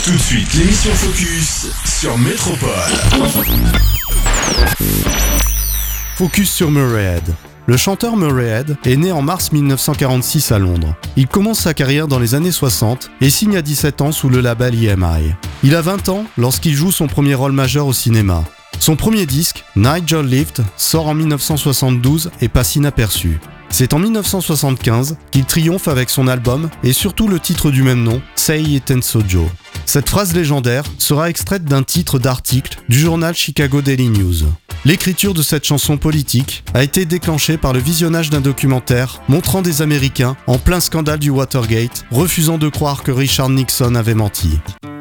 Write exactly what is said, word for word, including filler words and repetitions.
Tout de suite, l'émission Focus sur Métropole. Focus sur Murray Head. Le chanteur Murray Head est né en mars mille neuf cent quarante-six à Londres. Il commence sa carrière dans les années soixante et signe à dix-sept ans sous le label E M I. Il a vingt ans lorsqu'il joue son premier rôle majeur au cinéma. Son premier disque, Nigel Lived, sort en mille neuf cent soixante-douze et passe inaperçu. C'est en mille neuf cent soixante-quinze qu'il triomphe avec son album et surtout le titre du même nom, Say It Ain't So Joe. Cette phrase légendaire sera extraite d'un titre d'article du journal Chicago Daily News. L'écriture de cette chanson politique a été déclenchée par le visionnage d'un documentaire montrant des Américains en plein scandale du Watergate, refusant de croire que Richard Nixon avait menti.